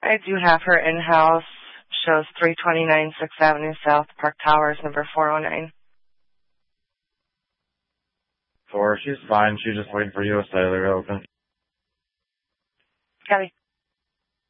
I do have her in-house. Shows 329 6th Avenue South, Park Towers, number 409. She's fine. She's just waiting for you to say they're open. Copy.